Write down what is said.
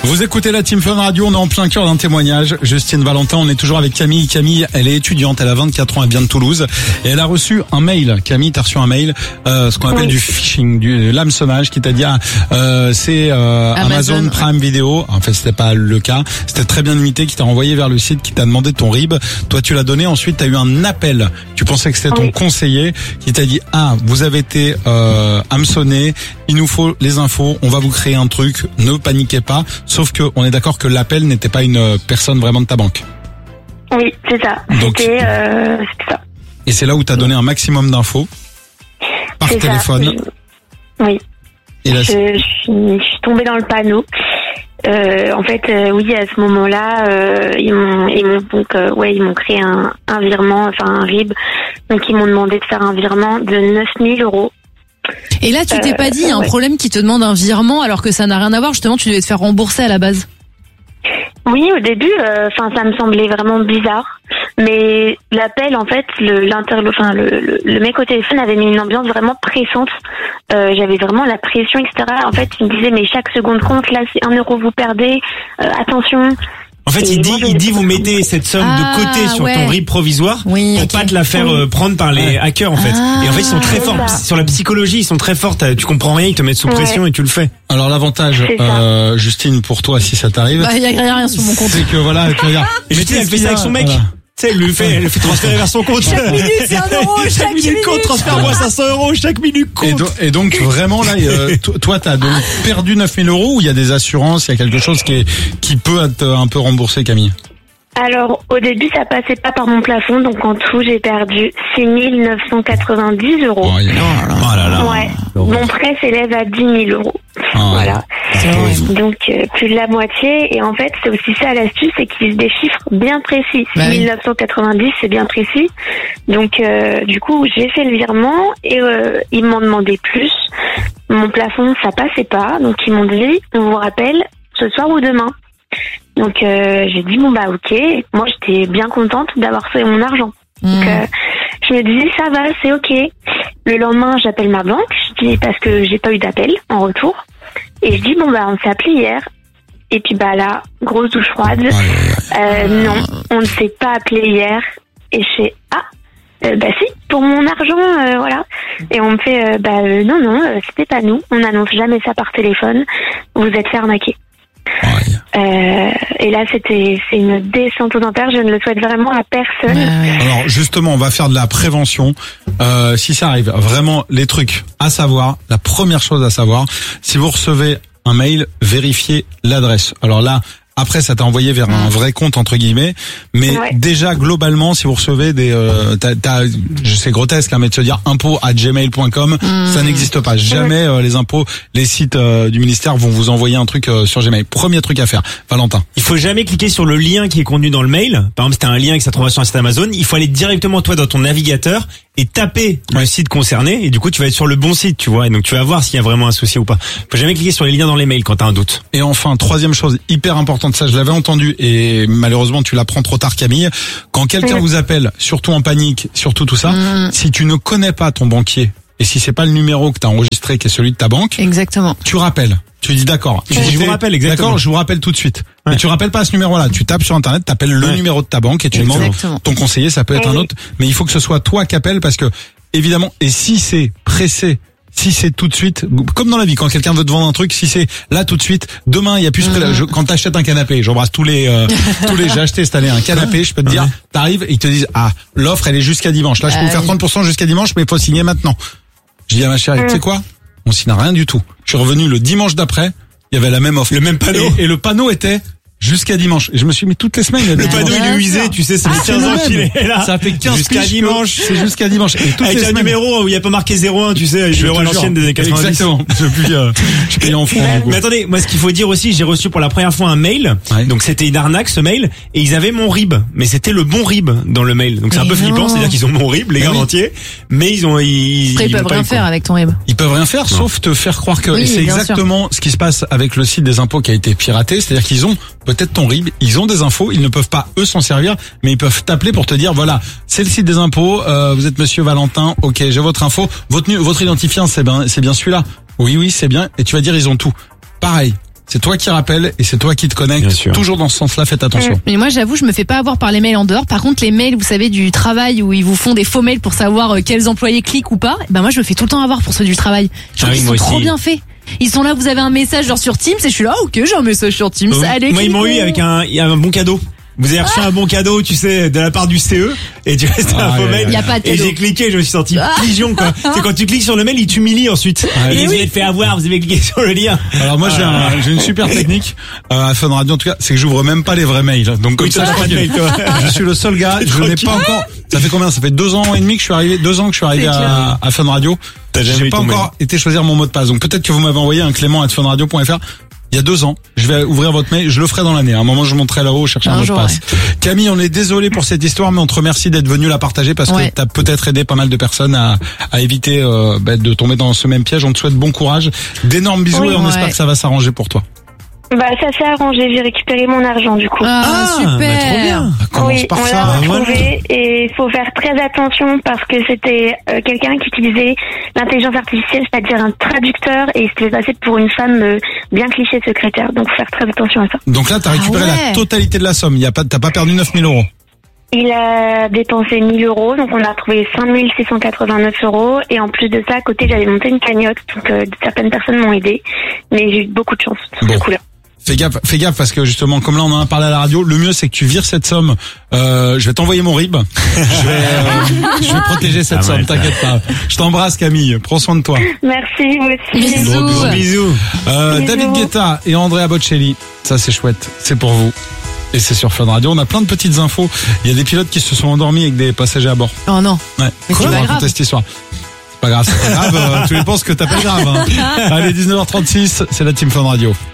Vous écoutez la Team Fun Radio, on est en plein cœur d'un témoignage. Justine Valentin, on est toujours avec Camille. Camille, elle est étudiante, elle a 24 ans, elle vient de Toulouse. Et elle a reçu un mail. Camille, t'as reçu un mail, ce qu'on appelle du phishing, de l'hameçonnage, qui t'a dit, c'est Amazon Prime Video. En fait, c'était pas le cas. C'était très bien limité, qui t'a renvoyé vers le site, qui t'a demandé ton RIB. Toi, tu l'as donné. Ensuite, t'as eu un appel. Tu pensais que c'était ton conseiller, qui t'a dit, vous avez été hameçonné. Il nous faut les infos. On va vous créer un truc. Ne paniquez pas. Sauf que on est d'accord que l'appel n'était pas une personne vraiment de ta banque. Oui, c'est ça. C'était ça. Et c'est là où tu as donné un maximum d'infos par téléphone. Oui. Et là, je suis tombée dans le panneau. En fait, oui, à ce moment-là, ils m'ont créé un virement, enfin un RIB. Donc ils m'ont demandé de faire un virement de 9 000 euros. Et là, tu t'es pas dit, il y a un problème qui te demande un virement alors que ça n'a rien à voir. Justement, tu devais te faire rembourser à la base. Oui, au début, ça me semblait vraiment bizarre. Mais l'appel, en fait, le mec au téléphone avait mis une ambiance vraiment pressante. J'avais vraiment la pression, etc. En fait, il me disait, mais chaque seconde compte, là, c'est 1 euro vous perdez, attention. En fait, il dit vous mettez cette somme de côté sur ton RIB provisoire pour pas te la faire prendre par les hackers, en fait. Et en fait, ils sont très forts sur la psychologie, ils sont très forts. Tu comprends rien, ils te mettent sous pression et tu le fais. Alors l'avantage, Justine, pour toi, si ça t'arrive, il y a rien sur mon compte. c'est que voilà, tu regardes. Et Justine, elle fait ça avec son mec. Tu sais, elle le fait transférer vers son compte. Chaque minute, c'est 1 euro. Chaque minute compte, transfère-moi 500 euros. Chaque minute compte. Et donc vraiment là, toi, t'as donc perdu 9 000 euros ou il y a des assurances, il y a quelque chose qui peut être un peu remboursé, Camille? Alors, au début, ça passait pas par mon plafond, donc en tout, j'ai perdu 6 990 euros. Oh là là. Ouais. Mon prêt s'élève à 10 000 euros. Voilà. Donc, plus de la moitié. Et en fait, c'est aussi ça l'astuce, c'est qu'ils usent des chiffres bien précis. 6 990, c'est bien précis. Donc, du coup, j'ai fait le virement et ils m'ont demandé plus. Mon plafond, ça passait pas. Donc, ils m'ont dit, on vous rappelle ce soir ou demain. Donc j'ai dit ok. Moi j'étais bien contente d'avoir fait mon argent. Donc je me disais ça va, c'est ok. Le lendemain j'appelle ma banque, je dis parce que j'ai pas eu d'appel en retour. Et je dis on s'est appelé hier. Et puis là, grosse douche froide. Non, on ne s'est pas appelé hier. Et je fais si, pour mon argent, voilà. Et on me fait non, c'était pas nous. On n'annonce jamais ça par téléphone. Vous êtes fait arnaquer. Et là c'est une descente aux enfers, je ne le souhaite vraiment à personne. Alors justement, on va faire de la prévention. Si ça arrive, vraiment les trucs à savoir, la première chose à savoir, si vous recevez un mail, vérifiez l'adresse. Alors là, après, ça t'a envoyé vers un vrai compte entre guillemets, mais déjà globalement, si vous recevez des, c'est grotesque, mais de se dire impôts@gmail.com, ça n'existe pas. Jamais les impôts, les sites du ministère vont vous envoyer un truc sur Gmail. Premier truc à faire, Valentin. Il faut jamais cliquer sur le lien qui est contenu dans le mail. Par exemple, si t'as un lien qui ça trouve sur un site Amazon, il faut aller directement toi dans ton navigateur et taper le site concerné, et du coup tu vas être sur le bon site, tu vois, et donc tu vas voir s'il y a vraiment un souci ou pas. Faut jamais cliquer sur les liens dans les mails quand t'as un doute. Et enfin, troisième chose hyper importante, ça je l'avais entendu et malheureusement tu l'apprends trop tard, Camille, quand quelqu'un vous appelle, surtout en panique, surtout tout ça, si tu ne connais pas ton banquier et si c'est pas le numéro que t'as enregistré qui est celui de ta banque, exactement, tu rappelles. Tu dis d'accord. Tu dis je vous rappelle, exactement. D'accord, je vous rappelle tout de suite. Mais tu rappelles pas à ce numéro-là. Tu tapes sur internet, t'appelles le numéro de ta banque et tu demandes ton conseiller, ça peut être un autre. Mais il faut que ce soit toi qui appelle parce que, évidemment, et si c'est pressé, si c'est tout de suite, comme dans la vie, quand quelqu'un veut te vendre un truc, si c'est là tout de suite, demain, il y a plus quand t'achètes un canapé, j'embrasse tous les, j'ai acheté cette année un canapé, je peux te dire, t'arrives et ils te disent, l'offre, elle est jusqu'à dimanche. Là, je peux vous faire 30% jusqu'à dimanche, mais il faut signer maintenant. Je dis à ma chérie, tu sais quoi? On signe rien du tout. Je suis revenu le dimanche d'après, il y avait la même offre. Le même panneau. Et le panneau était jusqu'à dimanche. Et je me suis mis toutes les semaines. Le panneau il est usé, tu sais, ça fait 15 ans qu'il est là. Ça fait 15 jusqu'à dimanche. C'est jusqu'à dimanche. Et toutes avec les un semaines. numéro où il n'y a pas marqué 01, tu sais, le numéro à l'ancienne des années 90. Exactement. Je paye en francs. Mais attendez, moi ce qu'il faut dire aussi, j'ai reçu pour la première fois un mail. Donc c'était une arnaque ce mail. Et ils avaient mon RIB. Mais c'était le bon RIB dans le mail. Donc c'est un peu flippant, c'est-à-dire qu'ils ont mon RIB, les gars entiers. Mais ils peuvent rien faire avec ton RIB. Ils peuvent rien faire sauf te faire croire que, et c'est exactement ce qui se passe avec le site des impôts qui a été piraté. C'est-à-dire qu'ils ont peut-être ton RIB, ils ont des infos, ils ne peuvent pas eux s'en servir, mais ils peuvent t'appeler pour te dire voilà, c'est le site des impôts, vous êtes monsieur Valentin, ok, j'ai votre info, votre identifiant c'est bien celui-là. Oui, c'est bien, et tu vas dire ils ont tout. Pareil, c'est toi qui rappelles et c'est toi qui te connectes. Toujours dans ce sens-là, faites attention. Mais moi, j'avoue, je me fais pas avoir par les mails en dehors. Par contre, les mails, vous savez, du travail où ils vous font des faux mails pour savoir quels employés cliquent ou pas, ben moi, je me fais tout le temps avoir pour ceux du travail. Je trouve qu'ils sont trop bien faits. Ils sont là, vous avez un message genre sur Teams et je suis là, ok, j'ai un message sur Teams. Allez, moi, ils m'ont eu avec un bon cadeau. Vous avez reçu un bon cadeau, tu sais, de la part du CE, et tu restes un faux mail. Y a pas de cadeau. Et j'ai cliqué, je me suis senti pigeon, quoi. C'est quand tu cliques sur le mail, il t'humilie ensuite. Et vous êtes fait avoir, vous avez cliqué sur le lien. Alors moi, j'ai une super technique, à Fun Radio, en tout cas, c'est que j'ouvre même pas les vrais mails. Donc, comme ça, je suis le seul gars, je n'ai pas encore, ça fait combien? Ça fait 2 ans et demi que je suis arrivé, 2 ans que je suis arrivé à Fun Radio. J'ai pas encore été choisir mon mot de passe. Donc peut-être que vous m'avez envoyé un clément@funradio.fr. Il y a 2 ans, je vais ouvrir votre mail, je le ferai dans l'année. À un moment, je monterai là-haut, chercher un mot de passe. Camille, on est désolé pour cette histoire, mais on te remercie d'être venu la partager parce que t'as peut-être aidé pas mal de personnes à éviter de tomber dans ce même piège. On te souhaite bon courage, d'énormes bisous et on espère que ça va s'arranger pour toi. Bah ça s'est arrangé, j'ai récupéré mon argent du coup. Super. Bah, trop bien. Oui, on l'a retrouvé et il faut faire très attention parce que c'était quelqu'un qui utilisait l'intelligence artificielle, c'est-à-dire un traducteur, et il se faisait passer pour une femme bien cliché secrétaire. Donc faut faire très attention à ça. Donc là, t'as récupéré la totalité de la somme. T'as pas perdu 9 000 €. Il a dépensé 1 000 €, donc on a retrouvé 5 689 €. Et en plus de ça, à côté, j'avais monté une cagnotte, donc certaines personnes m'ont aidé, mais j'ai eu beaucoup de chance sur ce coup-là. Fais gaffe parce que justement, comme là on en a parlé à la radio, le mieux c'est que tu vires cette somme. Je vais t'envoyer mon RIB. Je vais protéger cette somme, t'inquiète pas. Je t'embrasse Camille, prends soin de toi. Merci, vous aussi. Bisous. David Guetta et Andrea Bocelli, ça c'est chouette, c'est pour vous. Et c'est sur Fun Radio, on a plein de petites infos. Il y a des pilotes qui se sont endormis avec des passagers à bord. Oh non. Ouais. Mais je vais raconter cette histoire. Pas grave, c'est pas grave, tu les penses que t'appelles grave. Allez, 19h36, c'est la Team Fun Radio.